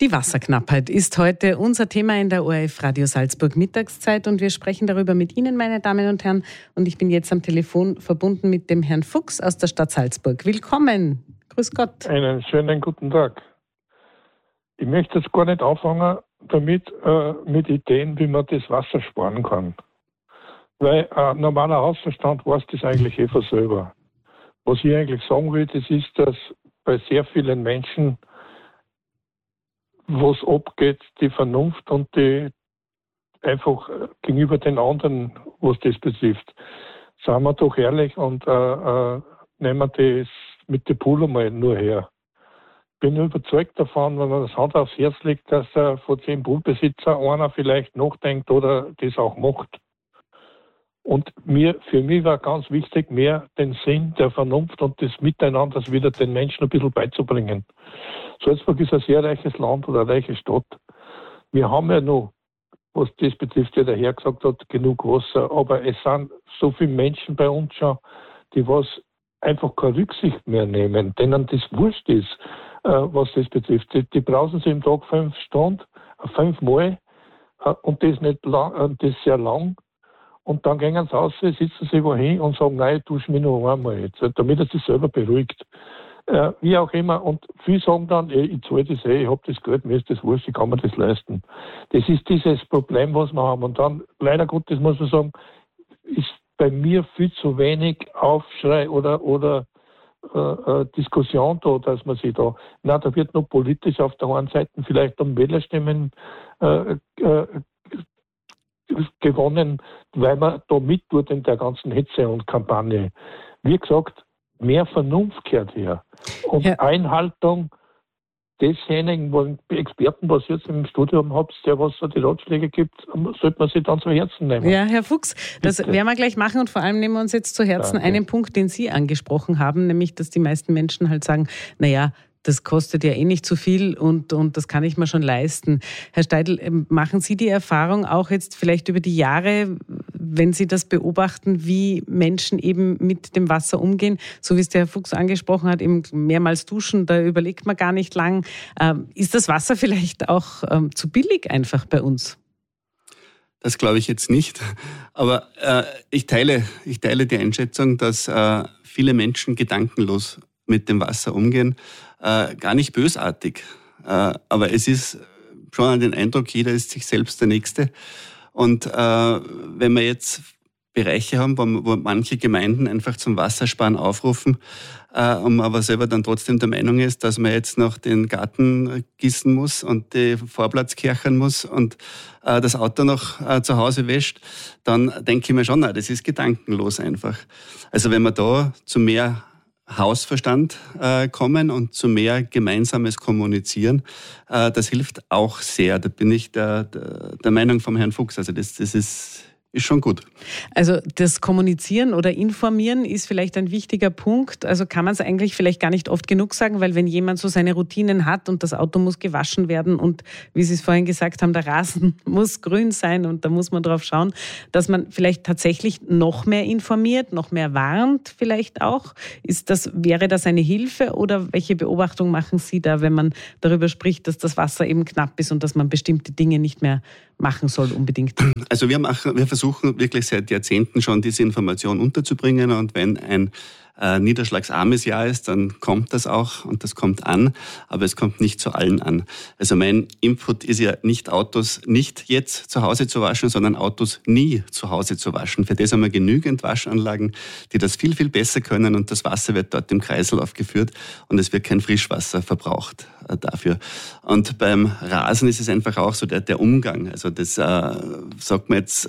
Die Wasserknappheit ist heute unser Thema in der ORF Radio Salzburg Mittagszeit und wir sprechen darüber mit Ihnen, meine Damen und Herren. Und ich bin jetzt am Telefon verbunden mit dem Herrn Fuchs aus der Stadt Salzburg. Willkommen. Grüß Gott. Einen schönen guten Tag. Ich möchte jetzt gar nicht anfangen damit, mit Ideen, wie man das Wasser sparen kann. Weil ein normaler Hausverstand weiß das eigentlich von selber. Was ich eigentlich sagen will, das ist, dass bei sehr vielen Menschen, was abgeht, die Vernunft und die einfach gegenüber den anderen, was das betrifft. Seien wir doch ehrlich und nehmen wir das mit dem Pool mal nur her. Ich bin überzeugt davon, wenn man das Hand aufs Herz legt, dass von 10 Poolbesitzer einer vielleicht nachdenkt oder das auch macht. Und für mich war ganz wichtig, mehr den Sinn der Vernunft und des Miteinanders wieder den Menschen ein bisschen beizubringen. Salzburg ist ein sehr reiches Land oder eine reiche Stadt. Wir haben ja noch, was das betrifft, wie der Herr gesagt hat, genug Wasser. Aber es sind so viele Menschen bei uns schon, die was einfach keine Rücksicht mehr nehmen, denen das wurscht ist, was das betrifft. Die brauchen sie im Tag 5 Stunden, 5 Mal und das nicht lang, das sehr lang. Und dann gehen sie raus, sitzen sie wohin und sagen, nein, ich dusche mich noch einmal jetzt, damit er sich selber beruhigt. Wie auch immer. Und viele sagen dann, ich zahle das ich habe das Geld, mir ist das wurscht, ich kann mir das leisten. Das ist dieses Problem, was wir haben. Und dann, leider Gottes, muss man sagen, ist bei mir viel zu wenig Aufschrei oder Diskussion da, dass man sich da, da wird noch politisch auf der einen Seite vielleicht um Wählerstimmen gewonnen, weil man da mittut in der ganzen Hetze und Kampagne. Wie gesagt, mehr Vernunft gehört her. Und Einhaltung desjenigen, wo Experten, was ihr jetzt im Studium habt, der was so die Ratschläge gibt, sollte man sich dann zu Herzen nehmen. Ja, Herr Fuchs, das werden wir gleich machen und vor allem nehmen wir uns jetzt zu Herzen einen Punkt, den Sie angesprochen haben, nämlich, dass die meisten Menschen halt sagen, naja, das kostet ja eh nicht so viel und das kann ich mir schon leisten. Herr Steidl, machen Sie die Erfahrung auch jetzt vielleicht über die Jahre, wenn Sie das beobachten, wie Menschen eben mit dem Wasser umgehen, so wie es der Herr Fuchs angesprochen hat, eben mehrmals duschen, da überlegt man gar nicht lang. Ist das Wasser vielleicht auch zu billig einfach bei uns? Das glaube ich jetzt nicht. Aber ich teile die Einschätzung, dass viele Menschen gedankenlos mit dem Wasser umgehen. Gar nicht bösartig. Aber es ist schon den Eindruck, jeder ist sich selbst der Nächste. Und wenn wir jetzt Bereiche haben, wo manche Gemeinden einfach zum Wassersparen aufrufen, und aber selber dann trotzdem der Meinung ist, dass man jetzt noch den Garten gießen muss und die Vorplatz kärchern muss und das Auto noch zu Hause wäscht, dann denke ich mir schon, das ist gedankenlos einfach. Also wenn wir da zu mehr Hausverstand kommen und zu mehr gemeinsames Kommunizieren, das hilft auch sehr. Da bin ich der Meinung vom Herrn Fuchs. Also das ist schon gut. Also das Kommunizieren oder Informieren ist vielleicht ein wichtiger Punkt. Also kann man es eigentlich vielleicht gar nicht oft genug sagen, weil wenn jemand so seine Routinen hat und das Auto muss gewaschen werden und wie Sie es vorhin gesagt haben, der Rasen muss grün sein und da muss man drauf schauen, dass man vielleicht tatsächlich noch mehr informiert, noch mehr warnt vielleicht auch. Wäre das eine Hilfe oder welche Beobachtung machen Sie da, wenn man darüber spricht, dass das Wasser eben knapp ist und dass man bestimmte Dinge nicht mehr machen soll unbedingt? Also wir versuchen wirklich seit Jahrzehnten schon diese Information unterzubringen und wenn ein niederschlagsarmes Jahr ist, dann kommt das auch und das kommt an, aber es kommt nicht zu allen an. Also mein Input ist ja nicht Autos nicht jetzt zu Hause zu waschen, sondern Autos nie zu Hause zu waschen. Für das haben wir genügend Waschanlagen, die das viel, viel besser können und das Wasser wird dort im Kreislauf geführt und es wird kein Frischwasser verbraucht dafür. Und beim Rasen ist es einfach auch so der Umgang. Also das sagt man jetzt,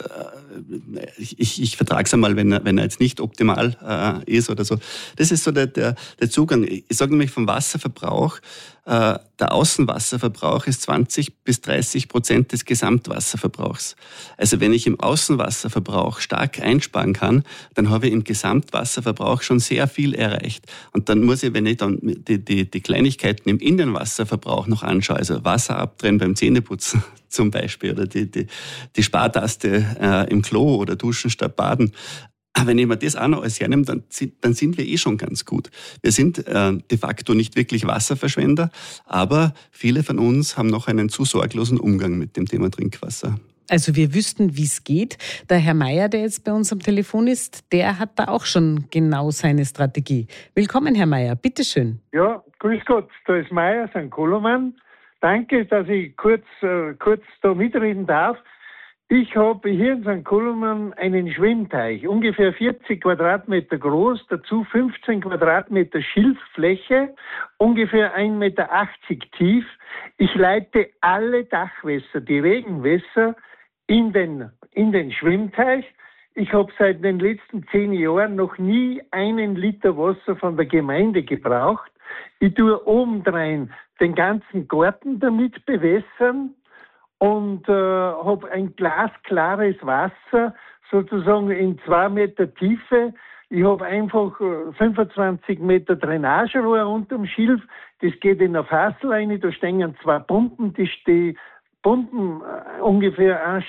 ich vertrage es einmal, wenn er jetzt nicht optimal ist oder so. Das ist so der Zugang. Ich sage nämlich vom Wasserverbrauch, der Außenwasserverbrauch ist 20-30% des Gesamtwasserverbrauchs. Also wenn ich im Außenwasserverbrauch stark einsparen kann, dann habe ich im Gesamtwasserverbrauch schon sehr viel erreicht. Und dann muss ich, wenn ich dann die Kleinigkeiten im Innenwasserverbrauch noch anschaue, also Wasser abdrehen beim Zähneputzen zum Beispiel oder die Spartaste im Klo oder Duschen statt Baden, wenn ich mir das auch noch alles hernehme, dann sind wir schon ganz gut. Wir sind de facto nicht wirklich Wasserverschwender, aber viele von uns haben noch einen zu sorglosen Umgang mit dem Thema Trinkwasser. Also wir wüssten, wie es geht. Der Herr Meier, der jetzt bei uns am Telefon ist, der hat da auch schon genau seine Strategie. Willkommen, Herr Meier, bitteschön. Ja, grüß Gott, da ist Meier, St. Koloman. Danke, dass ich kurz da mitreden darf. Ich habe hier in St. Koloman einen Schwimmteich, ungefähr 40 Quadratmeter groß, dazu 15 Quadratmeter Schilffläche, ungefähr 1,80 Meter tief. Ich leite alle Dachwässer, die Regenwässer, in den Schwimmteich. Ich habe seit den letzten 10 Jahren noch nie 1 Liter Wasser von der Gemeinde gebraucht. Ich tue obendrein den ganzen Garten damit bewässern und habe ein glasklares Wasser, sozusagen in 2 Meter Tiefe. Ich habe einfach 25 Meter Drainagerohr unterm Schilf. Das geht in eine Fassel rein, da stehen 2 Pumpen, die pumpen ungefähr 1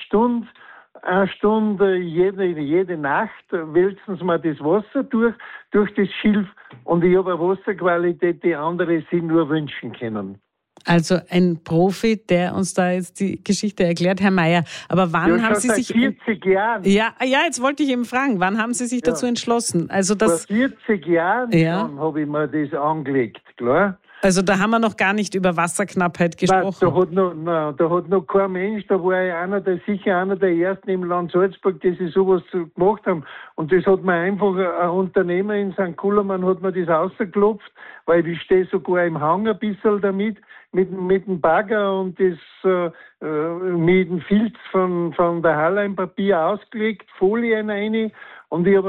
Stunde jede Nacht, wälzen sie mir das Wasser durch das Schilf und ich habe eine Wasserqualität, die andere sich nur wünschen können. Also ein Profi, der uns da jetzt die Geschichte erklärt, Herr Meier. Aber wann haben Sie sich... 40 Jahren. Ja, jetzt wollte ich eben fragen, wann haben Sie sich dazu entschlossen? Also das, vor 40 Jahren schon habe ich mir das angelegt, klar. Also da haben wir noch gar nicht über Wasserknappheit gesprochen. Nein, da hat noch kein Mensch, da war ich sicher einer der ersten im Land Salzburg, die sich sowas gemacht haben. Und das hat mir einfach, ein Unternehmer in St. Koloman hat mir das rausgeklopft, weil ich stehe sogar im Hang ein bisschen damit, mit dem Bagger und das mit dem Filz von der Halleimpapier ausgelegt, Folien rein. Und ich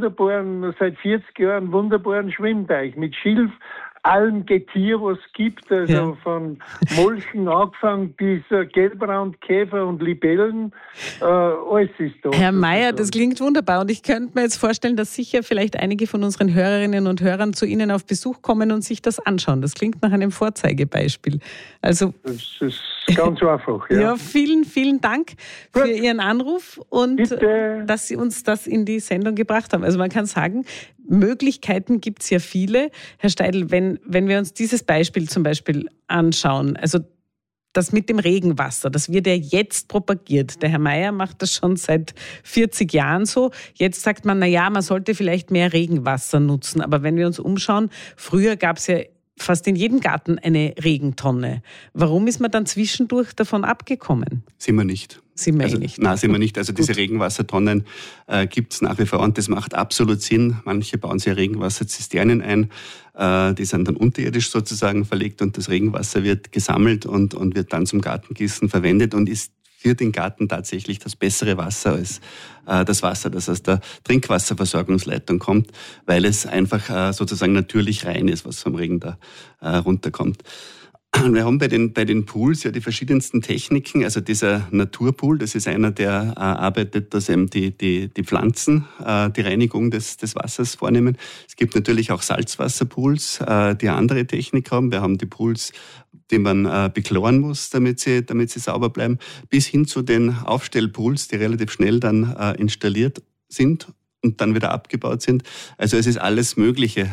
habe seit 40 Jahren einen wunderbaren Schwimmteich mit Schilf, allem Getier, was es gibt, also von Molchen angefangen bis Gelbrandkäfer und Libellen, alles ist da. Herr Meier, das klingt wunderbar und ich könnte mir jetzt vorstellen, dass sicher vielleicht einige von unseren Hörerinnen und Hörern zu Ihnen auf Besuch kommen und sich das anschauen. Das klingt nach einem Vorzeigebeispiel. Also, das ist ganz einfach, ja. Ja, vielen, vielen Dank für Ihren Anruf und dass Sie uns das in die Sendung gebracht haben. Also man kann sagen, Möglichkeiten gibt es ja viele. Herr Steidl, wenn wir uns dieses Beispiel zum Beispiel anschauen, also das mit dem Regenwasser, das wird ja jetzt propagiert. Der Herr Meier macht das schon seit 40 Jahren so. Jetzt sagt man, man sollte vielleicht mehr Regenwasser nutzen. Aber wenn wir uns umschauen, früher gab es ja fast in jedem Garten eine Regentonne. Warum ist man dann zwischendurch davon abgekommen? Sind wir nicht. Sind wir nicht. Also diese Regenwassertonnen gibt es nach wie vor und das macht absolut Sinn. Manche bauen sich Regenwasserzisternen ein, die sind dann unterirdisch sozusagen verlegt und das Regenwasser wird gesammelt und wird dann zum Gartengießen verwendet und ist für den Garten tatsächlich das bessere Wasser als das Wasser, das aus der Trinkwasserversorgungsleitung kommt, weil es einfach sozusagen natürlich rein ist, was vom Regen da runterkommt. Wir haben bei den Pools ja die verschiedensten Techniken. Also dieser Naturpool, das ist einer, der arbeitet, dass eben die Pflanzen die Reinigung des Wassers vornehmen. Es gibt natürlich auch Salzwasserpools, die eine andere Technik haben. Wir haben die Pools, die man bechloren muss, damit sie sauber bleiben, bis hin zu den Aufstellpools, die relativ schnell dann installiert sind und dann wieder abgebaut sind. Also es ist alles Mögliche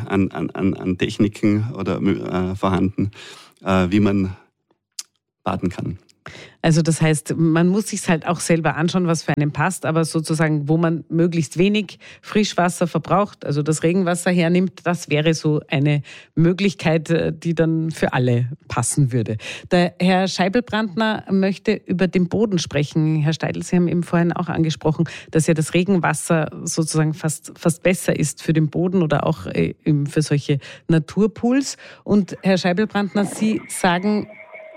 an Techniken oder vorhanden, wie man baden kann. Also das heißt, man muss sich halt auch selber anschauen, was für einen passt, aber sozusagen, wo man möglichst wenig Frischwasser verbraucht, also das Regenwasser hernimmt, das wäre so eine Möglichkeit, die dann für alle passen würde. Der Herr Scheibel-Brandner möchte über den Boden sprechen. Herr Steidl, Sie haben eben vorhin auch angesprochen, dass ja das Regenwasser sozusagen fast besser ist für den Boden oder auch für solche Naturpools. Und Herr Scheibel-Brandner, Sie sagen...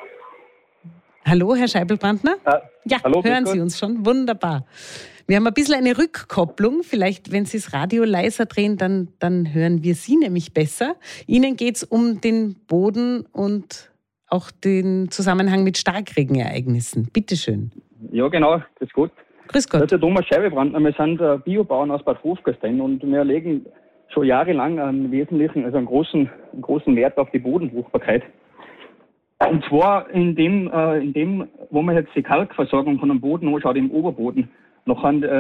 Hallo, Herr Scheibel-Brandner? Ja, hallo, hören Sie uns schon? Wunderbar. Wir haben ein bisschen eine Rückkopplung. Vielleicht, wenn Sie das Radio leiser drehen, dann hören wir Sie nämlich besser. Ihnen geht es um den Boden und auch den Zusammenhang mit Starkregenereignissen. Bitte schön. Ja, genau. Grüß Gott. Grüß Gott. Das ist der Thomas Scheibel-Brandner. Wir sind Biobauern aus Bad Hofgastein und wir legen schon jahrelang einen großen Wert auf die Bodenfruchtbarkeit. Und zwar in dem, wo man jetzt die Kalkversorgung von dem Boden anschaut, im Oberboden, noch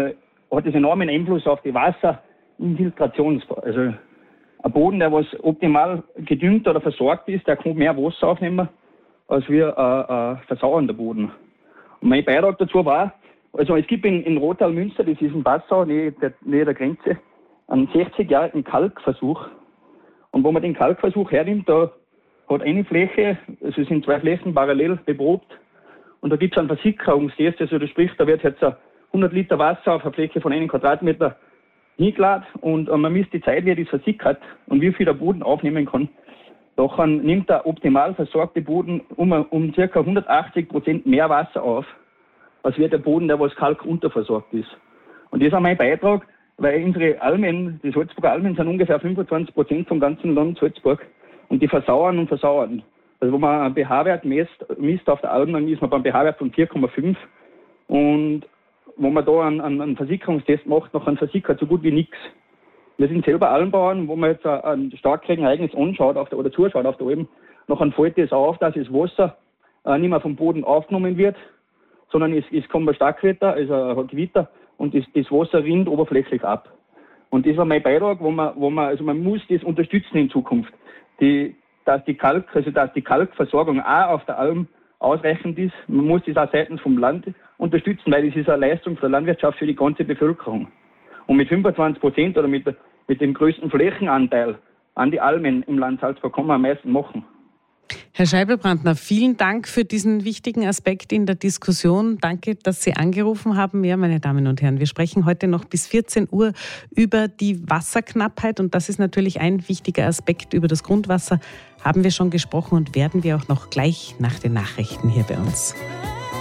hat das enormen Einfluss auf die Wasserinfiltration. Also ein Boden, der was optimal gedüngt oder versorgt ist, der kann mehr Wasser aufnehmen als wir versauernder Boden. Und mein Beitrag dazu war, also es gibt in Rottal-Münster, das ist in Passau, nähe der Grenze, einen 60-jährigen Kalkversuch. Und wo man den Kalkversuch hernimmt, da hat eine Fläche, also es sind 2 Flächen parallel beprobt, und da gibt es einen Versickerungstest, also das sprich, da wird jetzt 100 Liter Wasser auf einer Fläche von 1 Quadratmeter hingeladen und man misst die Zeit, wie das versickert und wie viel der Boden aufnehmen kann. Doch nimmt der optimal versorgte Boden um ca. 180% mehr Wasser auf, als wird der Boden, der was Kalk unterversorgt ist. Und das ist auch mein Beitrag, weil unsere Almen, die Salzburger Almen, sind ungefähr 25% vom ganzen Land Salzburg und die versauern und versauern. Also wo man einen pH-Wert misst auf der Alm, dann ist man beim pH-Wert von 4,5 und wo man da einen Versickerungstest macht, noch versickert so gut wie nichts. Wir sind selber Almbauern, wo man jetzt ein Starkregenereignis anschaut oder zuschaut auf der Alm, nachher fällt es auf, dass das Wasser nicht mehr vom Boden aufgenommen wird, sondern es kommt ein Starkwetter, also ein Gewitter, und das Wasser rinnt oberflächlich ab. Und das war mein Beitrag, also man muss das unterstützen in Zukunft, dass die Kalkversorgung auch auf der Alm ausreichend ist. Man muss das auch seitens vom Land unterstützen, weil das ist eine Leistung für die Landwirtschaft für die ganze Bevölkerung. Und mit 25% oder mit dem größten Flächenanteil an die Almen im Land Salzburg kann man am meisten machen. Herr Scheibel-Brandner, vielen Dank für diesen wichtigen Aspekt in der Diskussion. Danke, dass Sie angerufen haben. Ja, meine Damen und Herren, wir sprechen heute noch bis 14 Uhr über die Wasserknappheit. Und das ist natürlich ein wichtiger Aspekt. Über das Grundwasser haben wir schon gesprochen und werden wir auch noch gleich nach den Nachrichten hier bei uns.